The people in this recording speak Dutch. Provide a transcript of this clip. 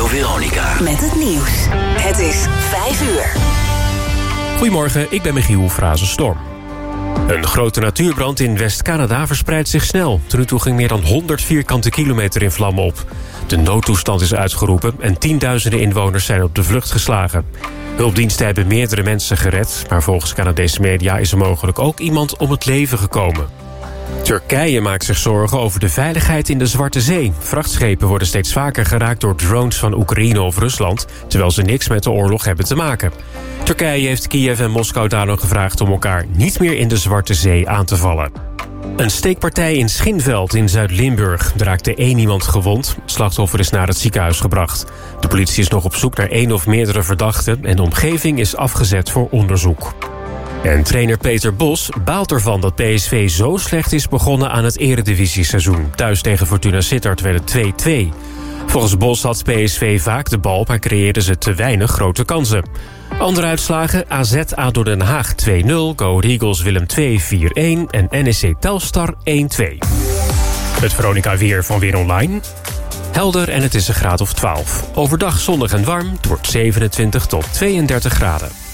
Veronica. Met het nieuws. Het is 5 uur. Goedemorgen, ik ben Michiel Frazenstorm. Een grote natuurbrand in West-Canada verspreidt zich snel. Tot nu toe ging meer dan 100 vierkante kilometer in vlammen op. De noodtoestand is uitgeroepen en tienduizenden inwoners zijn op de vlucht geslagen. Hulpdiensten hebben meerdere mensen gered, maar volgens Canadese media is er mogelijk ook iemand om het leven gekomen. Turkije maakt zich zorgen over de veiligheid in de Zwarte Zee. Vrachtschepen worden steeds vaker geraakt door drones van Oekraïne of Rusland, terwijl ze niks met de oorlog hebben te maken. Turkije heeft Kiev en Moskou daarom gevraagd om elkaar niet meer in de Zwarte Zee aan te vallen. Een steekpartij in Schinveld in Zuid-Limburg. Er raakte 1 iemand gewond. Het slachtoffer is naar het ziekenhuis gebracht. De politie is nog op zoek naar 1 of meerdere verdachten en de omgeving is afgezet voor onderzoek. En trainer Peter Bos baalt ervan dat PSV zo slecht is begonnen aan het eredivisie-seizoen. Thuis tegen Fortuna Sittard werd het 2-2. Volgens Bos had PSV vaak de bal, maar creëerden ze te weinig grote kansen. Andere uitslagen: AZ ADO Den Haag 2-0, Go Ahead Eagles Willem II 4-1 en NEC Telstar 1-2. Het Veronica weer van Weer Online. Helder en het is een graad of 12. Overdag zonnig en warm, het wordt 27 tot 32 graden.